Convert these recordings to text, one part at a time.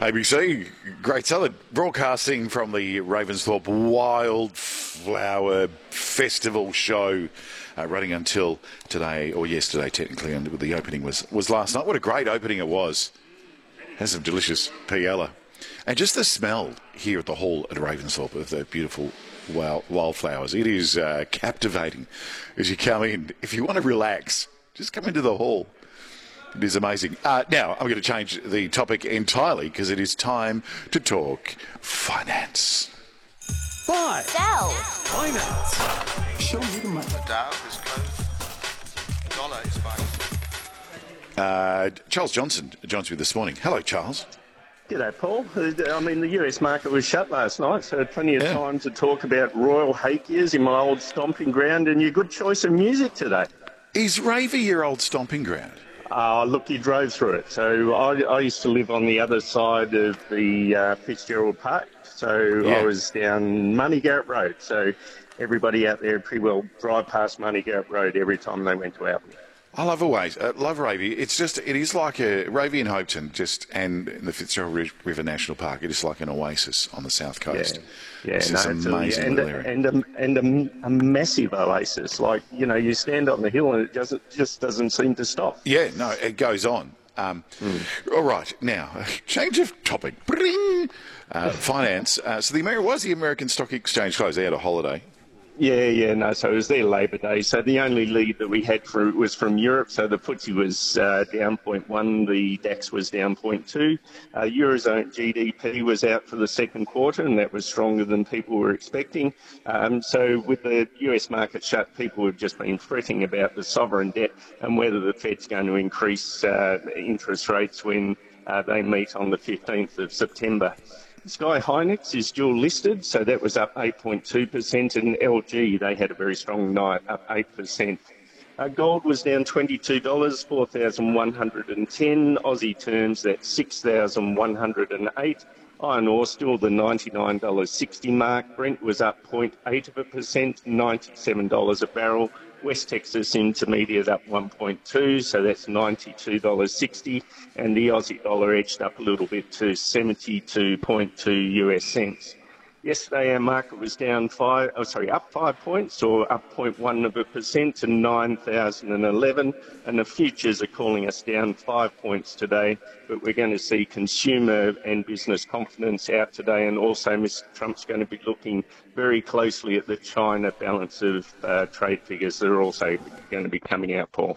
ABC, Great Southern, broadcasting from the Ravensthorpe Wildflower Festival show, running until today, or yesterday technically, and the opening was last night. What a great opening it was. Has some delicious paella. And just the smell here at the hall at Ravensthorpe of the beautiful wildflowers. It is captivating as you come in. If you want to relax, just come into the hall. It is amazing. Now, I'm going to change the topic entirely because it is time to talk finance. Buy. Sell. Finance. Show me the money. The Dow is closed. The dollar is fine. Charles Johnson joins me this morning. Hello, Charles. G'day, Paul. I mean, the US market was shut last night, so I had plenty of time to talk about Royal Hakias in my old stomping ground, and your good choice of music today. Is Ravy your old stomping ground? Look, you drove through it. So I used to live on the other side of the Fitzgerald Park, so I was down Moneygarrett Road. So everybody out there pretty well drive past Moneygarrett Road every time they went to Albany. I love love Ravy. It is like a Ravy and Hopeton, and the Fitzgerald River National Park. It is like an oasis on the south coast. It's amazing and a massive oasis. Like, you know, you stand on the hill and it just doesn't seem to stop. Yeah, no, it goes on. All right, now change of topic. Finance. So the American Stock Exchange closed? They had a holiday. So it was their Labor Day. So the only lead that we had was from Europe. So the FTSE was down 0.1, the DAX was down 0.2. Eurozone GDP was out for the second quarter, and that was stronger than people were expecting. So with the US market shut, people have just been fretting about the sovereign debt and whether the Fed's going to increase interest rates when they meet on the 15th of September. Sky Hynix is dual listed, so that was up 8.2%, and LG, they had a very strong night, up 8%. Gold was down $22, 4,110 Aussie terms, that's 6,108. Iron ore still the $99.60 mark. Brent was up 0.8%, $97 a barrel. West Texas Intermediate up 1.2, so that's $92.60, and the Aussie dollar edged up a little bit to 72.2 US cents. Yesterday our market was up 5 points, or up 0.1% to 9,011, and the futures are calling us down 5 points today, but we're going to see consumer and business confidence out today, and also Mr. Trump's going to be looking very closely at the China balance of trade figures that are also going to be coming out, Paul.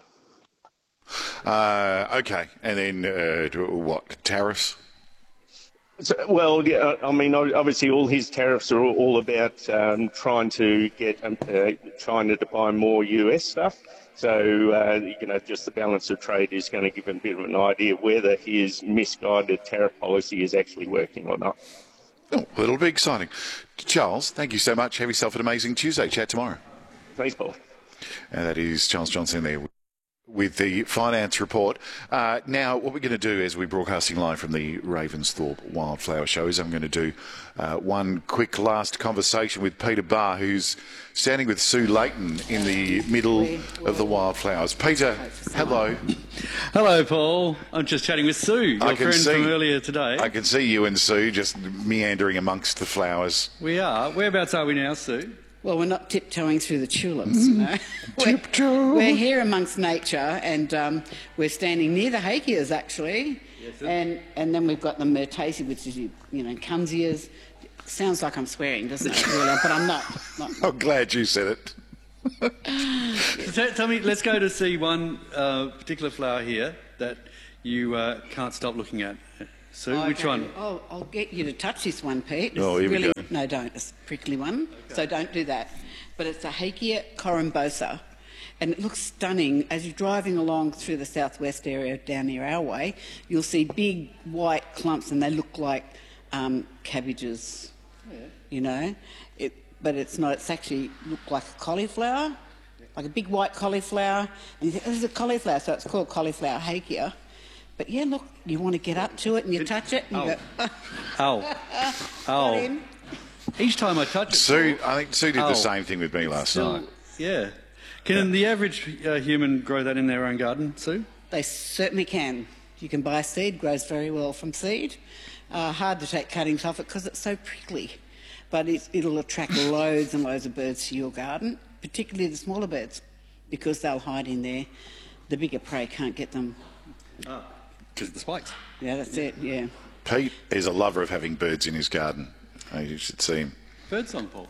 Okay, and then what, tariffs? So, well, yeah, I mean, obviously all his tariffs are all about trying to get China to buy more US stuff. So, just the balance of trade is going to give him a bit of an idea whether his misguided tariff policy is actually working or not. Oh, well, it'll be exciting. Charles, thank you so much. Have yourself an amazing Tuesday. Chat tomorrow. Thanks, Paul. And that is Charles Johnson there with the finance report. Now, what we're going to do as we're broadcasting live from the Ravensthorpe Wildflower Show is I'm going to do one quick last conversation with Peter Barr, who's standing with Sue Layton in the middle of the wildflowers. Peter, hello. Hello, Paul. I'm just chatting with Sue, your friend from earlier today. I can see you and Sue just meandering amongst the flowers. We are. Whereabouts are we now, Sue? Well, we're not tiptoeing through the tulips, you know. We're here amongst nature, and we're standing near the hakias, actually. Yes, and then we've got the myrtaceae, which is, Kunzias. Sounds like I'm swearing, doesn't it, really? But I'm not. I'm glad you said it. So tell me, let's go to see one particular flower here that you can't stop looking at. Sue, which one? Oh, I'll get you to touch this one, Pete. Oh, here we go. No, don't. It's a prickly one, so don't do that. But it's a Hakea corymbosa, and it looks stunning. As you're driving along through the southwest area down near our way, you'll see big white clumps, and they look like cabbages, But it's not. It's actually look like a cauliflower, like a big white cauliflower. And you think, this is a cauliflower, so it's called cauliflower Hakea. But yeah, look, you want to get up to it and you touch it and you go, Ow. Each time I touch it... I think Sue did the same thing with me last night. Yeah. Can the average human grow that in their own garden, Sue? They certainly can. You can buy seed, grows very well from seed. Hard to take cuttings off it because it's so prickly. But it'll attract loads and loads of birds to your garden, particularly the smaller birds, because they'll hide in there. The bigger prey can't get them. Because the spikes. Yeah, that's it, yeah. Pete is a lover of having birds in his garden. You should see him. Birdsong, Paul.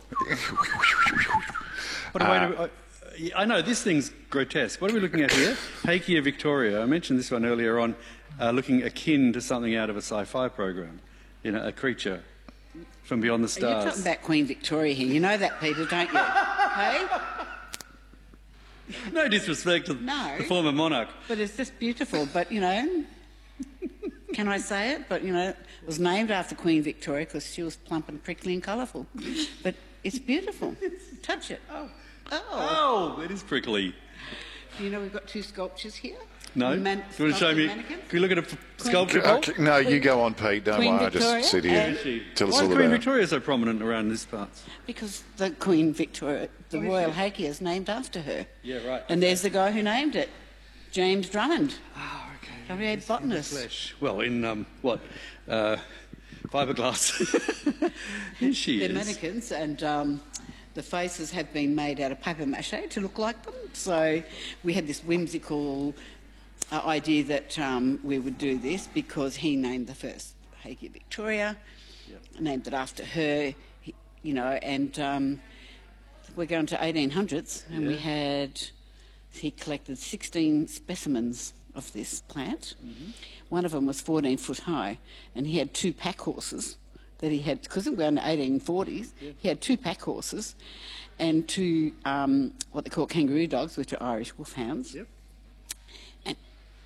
What a way to... I know, this thing's grotesque. What are we looking at here? Hakea victoria. I mentioned this one earlier on, looking akin to something out of a sci-fi program. You know, a creature from beyond the stars. You're talking about Queen Victoria here. You know that, Peter, don't you? Hey? No disrespect to No. the former monarch. But it's just beautiful. But, you know, can I say it? But, you know, it was named after Queen Victoria because she was plump and prickly and colourful. But it's beautiful. Touch it. Oh, it is prickly. You know we've got 2 sculptures here? No? Do you want to show me? Mannequins? Can we look at a sculpture, Paul? Okay, no, you go on, Pete. Don't Queen worry, Victoria I just sit here. Tell us Why all is about Queen it. Victoria so prominent around this part? Because the Queen Victoria, the Royal Hakea is named after her. Yeah, right. And there's the guy who named it, James Drummond. Oh, okay. W.A. botanist. Flesh. Well, in fiberglass. Here she They're is. mannequins, and the faces have been made out of paper mache to look like them. So we had this whimsical idea that we would do this because he named the first Hakea Victoria, named it after her, you know, and we're going to 1800s, and he collected 16 specimens of this plant. Mm-hmm. One of them was 14 foot high, and he had 2 pack horses that he had, because we're in the 1840s, he had 2 pack horses and 2 what they call kangaroo dogs, which are Irish wolfhounds. Yep. And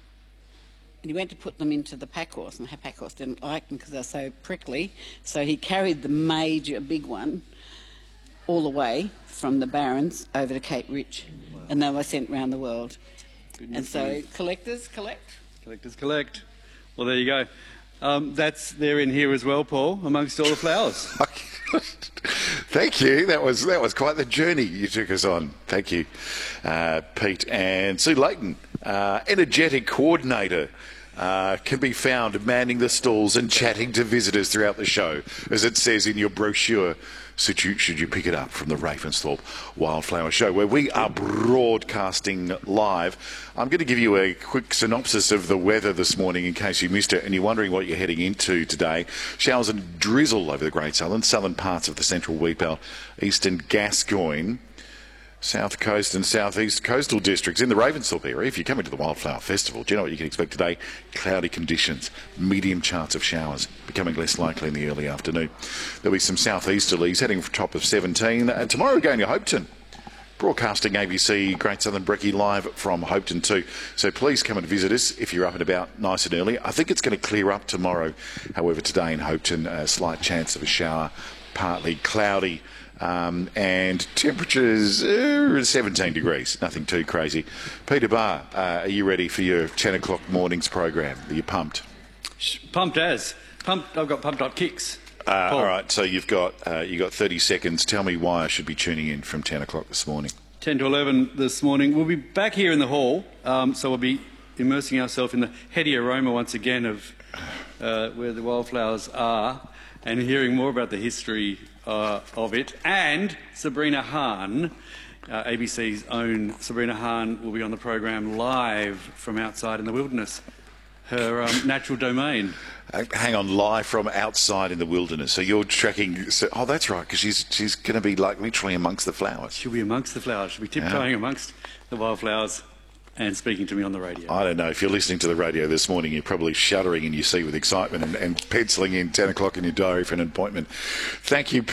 he went to put them into the pack horse, and the pack horse didn't like them because they're so prickly, so he carried the major big one all the way from the Barrens over to Cape Rich, and they were sent around the world. And so collectors collect. Collectors collect. Well, there you go. That's there in here as well, Paul, amongst all the flowers. Thank you. That was quite the journey you took us on. Thank you, Pete. And Sue Layton, energetic coordinator, can be found manning the stalls and chatting to visitors throughout the show, as it says in your brochure. Should you pick it up from the Ravensthorpe Wildflower Show, where we are broadcasting live. I'm going to give you a quick synopsis of the weather this morning in case you missed it and you're wondering what you're heading into today. Showers and drizzle over the Great southern parts of the central Wheatbelt, eastern Gascoyne, south coast and southeast coastal districts. In the Ravensthorpe area, if you're coming to the Wildflower Festival, do you know what you can expect today? Cloudy conditions, medium chance of showers, becoming less likely in the early afternoon. There'll be some southeasterlies heading for a top of 17. And tomorrow going to Hopeton. Broadcasting ABC Great Southern Brekkie live from Hopeton too. So please come and visit us if you're up and about nice and early. I think it's going to clear up tomorrow. However, today in Hopeton, a slight chance of a shower, partly cloudy. And temperatures 17 degrees, nothing too crazy. Peter Barr, are you ready for your 10 o'clock mornings program? Are you pumped? Pumped as. Pumped. I've got pumped up kicks. All right, so you've got 30 seconds. Tell me why I should be tuning in from 10 o'clock this morning. 10 to 11 this morning. We'll be back here in the hall, so we'll be immersing ourselves in the heady aroma once again of where the wildflowers are and hearing more about the history of it. And Sabrina Hahn, ABC's own Sabrina Hahn, will be on the program live from outside in the wilderness, her natural domain. Hang on, live from outside in the wilderness. So you're tracking... oh, that's right, because she's going to be like literally amongst the flowers. She'll be amongst the flowers. She'll be tiptoeing amongst the wildflowers and speaking to me on the radio. I don't know. If you're listening to the radio this morning, you're probably shuddering in your seat with excitement and penciling in 10 o'clock in your diary for an appointment. Thank you,